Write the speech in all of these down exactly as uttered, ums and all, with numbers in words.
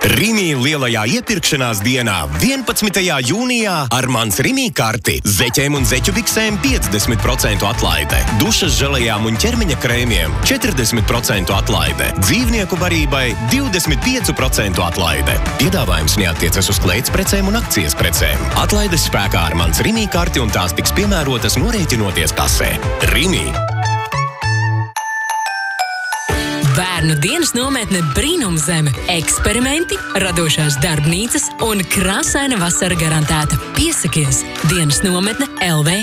Rimi lielajā iepirkšanās dienā vienpadsmitajā jūnijā ar mans Rimi karti zeķēm un zeķu biksēm piecdesmit procentu atlaide, dušas želejām un ķermeņa krēmiem četrdesmit procentu atlaide, dzīvnieku barībai divdesmit pieci procentu atlaide. Piedāvājums neattiecas uz klēts precēm un akcijas precēm. Atlaides spēkā ar mans Rimi karti un tās tiks piemērotas norēķinoties kasē. Rimi! Bērnu dienas nometne Brīnumzeme, eksperimenti, radošās darbnīcas un krāsaina vasara garantēta. Piesakies! Dienas nometne L V.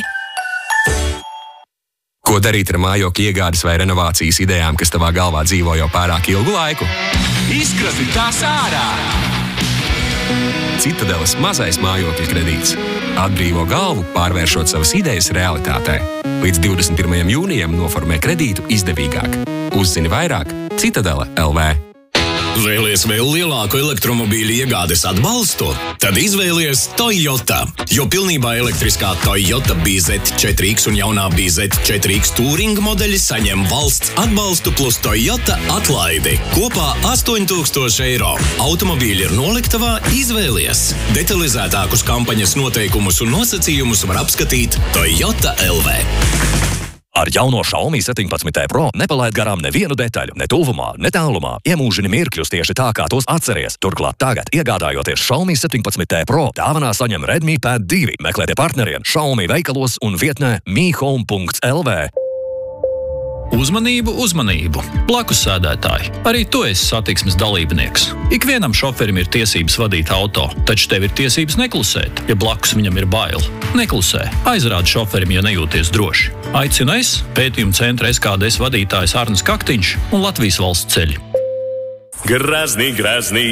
Ko darīt ar mājokļa iegādes vai renovācijas idejām, kas tavā galvā dzīvo jau pārāk ilgu laiku? Izkrasti tās ārā! Citadeles mazais mājokļa kredīts. Atbrīvo galvu, pārvēršot savas idejas realitātē. Līdz divdesmit pirmajam jūnijam noformē kredītu izdevīgāk. Uzzini vairāk Citadele L V. Vēlies vēl lielāku elektromobīļu iegādes atbalstu? Tad izvēlies Toyota, jo pilnībā elektriskā Toyota B Z četri X un jaunā B Z četri X Touring modeļi saņem valsts atbalstu plus Toyota atlaidi. Kopā astoņi tūkstoši eiro. Automobīļi ir noliktavā, izvēlies. Detalizētākus kampaņas noteikumus un nosacījumus var apskatīt Toyota L V. Ar jauno Xiaomi septiņpadsmit Pro nepalaid garām nevienu detaļu, ne tuvumā, ne tālumā. Iemūžini mirkļus tieši tā, kā tos atceries. Turklāt tagad, iegādājoties Xiaomi septiņpadsmit Pro, dāvanā saņem Redmi Pad divi. Meklētie partneriem Xiaomi veikalos un vietnē mi home punkts L V. Uzmanību, uzmanību! Blakus sēdētāji, arī tu esi satiksmes dalībnieks. Ikvienam šoferim ir tiesības vadīt auto, taču tev ir tiesības neklusēt, ja blakus viņam ir bail. Neklusē, aizrādi šoferim, ja nejūties droši. Aicinu es, pētījuma centra S K D S vadītājs Arnis Kaktiņš un Latvijas valsts ceļi. Grazni, grazni,